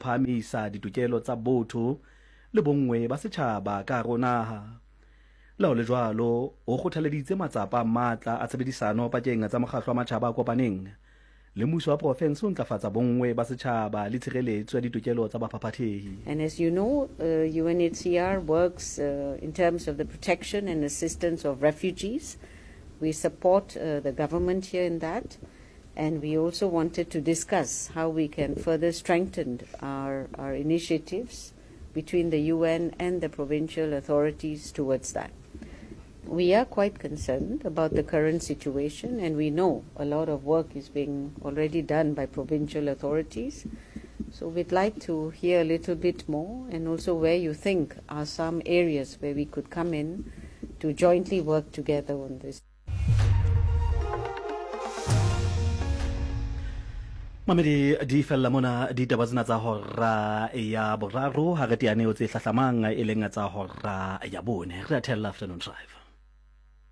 phamisa ditokelo tsa botho le bongwe ba setšhaba ka ronaha. Lao le jwalo o kgothaleditse matsapa a matla a tshebedisano pakeng tsa mokgatlo wa matjhaba a kopaneng le mmuso wa profense o ntlafatsa bongwe ba setšhaba le tshireletso ya ditokelo tsa baphaphathehi. And as you know, UNHCR works in terms of the protection and assistance of refugees. We support the government here in that, and we also wanted to discuss how we can further strengthen our initiatives between the UN and the provincial authorities towards that. We are quite concerned about the current situation, and we know a lot of work is being already done by provincial authorities. So we'd like to hear a little bit more, and also where you think are some areas where we could come in to jointly work together on this. Mamedi di fella mona di taba tsena tsa hora ya boraro ha re teane o tse hlahlamang e leng tsa hora ya bone re a thella afternoon drive.